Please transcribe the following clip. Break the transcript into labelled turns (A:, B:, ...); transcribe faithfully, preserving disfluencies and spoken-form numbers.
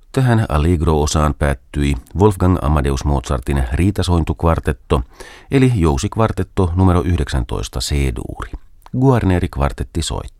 A: Tähän Allegro-osaan päättyi Wolfgang Amadeus Mozartin riitasointukvartetto, eli jousikvartetto numero yhdeksäntoista C-duuri. Guarneri-kvartetti soitti.